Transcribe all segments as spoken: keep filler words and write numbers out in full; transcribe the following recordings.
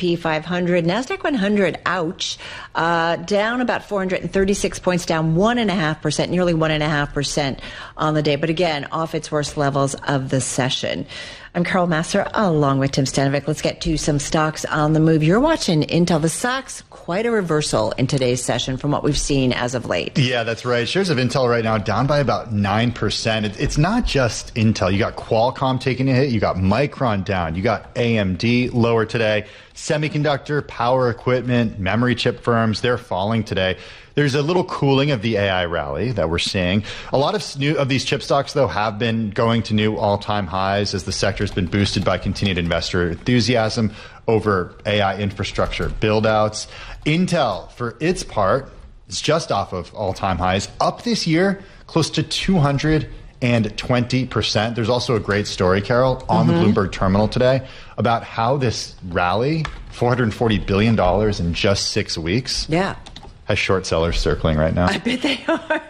P five hundred. NASDAQ one hundred, ouch, uh, down about four hundred thirty-six points, down one point five percent, nearly one point five percent on the day. But again, off its worst levels of the session. I'm Carol Massar, along with Tim Stanovic. Let's get to some stocks on the move. You're watching Intel. The stocks, quite a reversal in today's session from what we've seen as of late. Yeah, that's right. Shares of Intel right now down by about nine percent. It's not just Intel. You got Qualcomm taking a hit. You got Micron down. You got A M D lower today. Semiconductor, power equipment, memory chip firms, they're falling today. There's a little cooling of the A I rally that we're seeing. A lot of new of these chip stocks, though, have been going to new all-time highs as the sector has been boosted by continued investor enthusiasm over A I infrastructure build-outs. Intel, for its part, is just off of all-time highs, up this year close to two hundred twenty percent. There's also a great story, Carol, on mm-hmm. the Bloomberg terminal today about how this rally, four hundred forty billion dollars in just six weeks, yeah, has short sellers circling right now. I bet they are.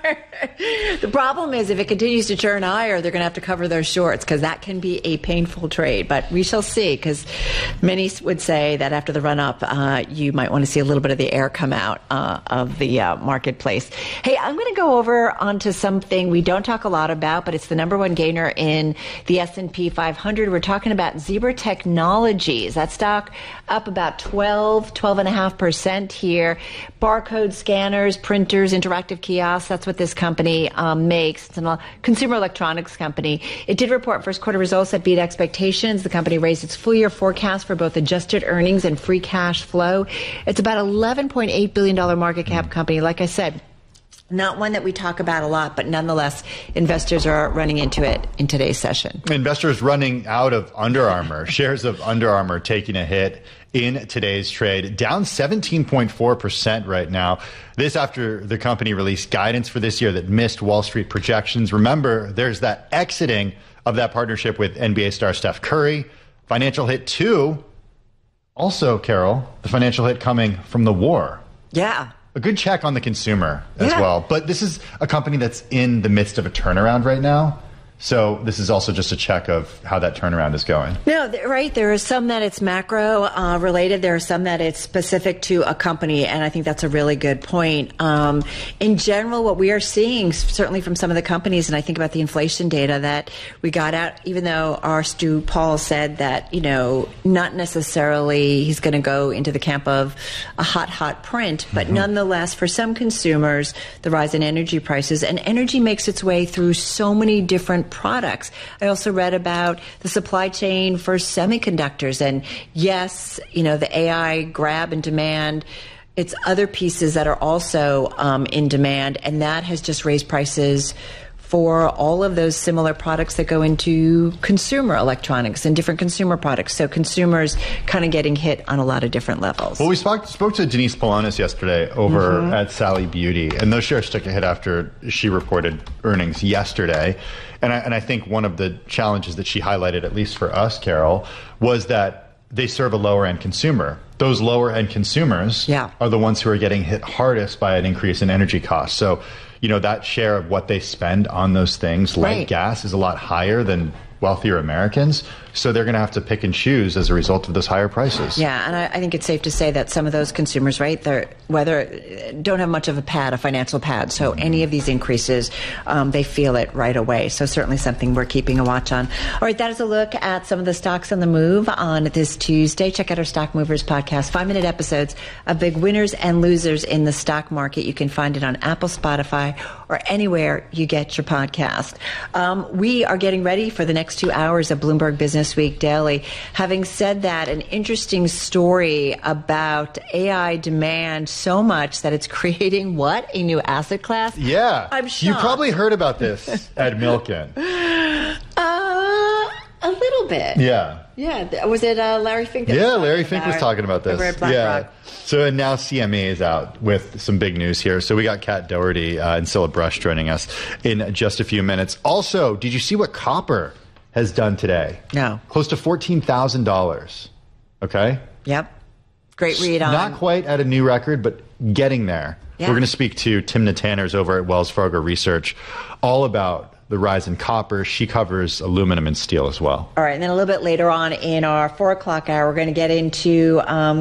The problem is if it continues to churn higher, they're going to have to cover their shorts because that can be a painful trade. But we shall see, because many would say that after the run-up, uh, you might want to see a little bit of the air come out uh, of the uh, marketplace. Hey, I'm going to go over onto something we don't talk a lot about, but it's the number one gainer in the S and P five hundred. We're talking about Zebra Technologies. That stock up about twelve, twelve point five percent here. Barcode scanners, printers, interactive kiosks, that's what this company um, makes. It's a consumer electronics company. It did report first quarter results that beat expectations. The company raised its full year forecast for both adjusted earnings and free cash flow. It's about eleven point eight billion dollars market cap company. Like I said, not one that we talk about a lot, but nonetheless, investors are running into it in today's session. Investors running out of Under Armour. Shares of Under Armour taking a hit in today's trade, down seventeen point four percent right now. This after the company released guidance for this year that missed Wall Street projections. Remember, there's that exiting of that partnership with N B A star Steph Curry. Financial hit two. Also, Carol, the financial hit coming from the war. Yeah. A good check on the consumer as yeah. well. But this is a company that's in the midst of a turnaround right now. So this is also just a check of how that turnaround is going. No, right. There are some that it's macro uh, related. There are some that it's specific to a company. And I think that's a really good point. Um, in general, what we are seeing, certainly from some of the companies, and I think about the inflation data that we got out, even though our Stu Paul said that, you know, not necessarily he's going to go into the camp of a hot, hot print. But mm-hmm. nonetheless, for some consumers, the rise in energy prices, and energy makes its way through so many different products. I also read about the supply chain for semiconductors, and yes, you know, the A I grab and demand, it's other pieces that are also um, in demand, and that has just raised prices for all of those similar products that go into consumer electronics and different consumer products. So consumers kind of getting hit on a lot of different levels. Well, we spoke, spoke to Denise Polonis yesterday over mm-hmm. at Sally Beauty, and those shares took a hit after she reported earnings yesterday. And I, and I think one of the challenges that she highlighted, at least for us, Carol, was that they serve a lower-end consumer. Those lower-end consumers yeah. are the ones who are getting hit hardest by an increase in energy costs. So, you know, that share of what they spend on those things, like right. gas, is a lot higher than wealthier Americans. So they're going to have to pick and choose as a result of those higher prices. Yeah, and I, I think it's safe to say that some of those consumers, right, they're whether don't have much of a pad, a financial pad. So any of these increases, um, they feel it right away. So certainly something we're keeping a watch on. All right, that is a look at some of the stocks on the move on this Tuesday. Check out our Stock Movers podcast, five-minute episodes of big winners and losers in the stock market. You can find it on Apple, Spotify, or anywhere you get your podcast. Um, we are getting ready for the next two hours of Bloomberg Business Week Daily. Having said that, an interesting story about A I demand so much that it's creating what? A new asset class? Yeah. I'm shocked. You probably heard about this at Milken. Uh, a little bit. Yeah. Yeah. Was it uh, Larry Fink? That yeah, was Larry Fink was talking about this. Over at BlackRock. Yeah. So and now C M E is out with some big news here. So we got Kat Doherty uh, and Scilla Brush joining us in just a few minutes. Also, did you see what copper has done today? No. Close to fourteen thousand dollars. Okay? Yep. Great read on. Not quite at a new record, but getting there. Yeah. We're going to speak to Timna Tanners over at Wells Fargo Research all about the rise in copper. She covers aluminum and steel as well. All right. And then a little bit later on in our four o'clock hour, we're going to get into um,